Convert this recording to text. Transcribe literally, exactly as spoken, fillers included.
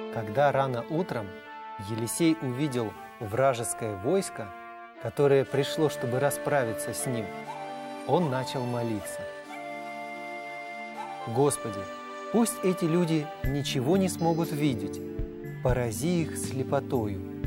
Когда рано утром Елисей увидел вражеское войско, которое пришло, чтобы расправиться с ним, он начал молиться: «Господи, пусть эти люди ничего не смогут видеть, порази их слепотою».